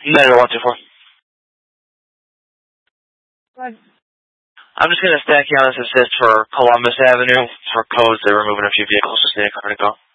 United 124. Good. I'm just going to stack you on this assist for Columbus Avenue. For codes, they're removing a few vehicles. Just need a car to go.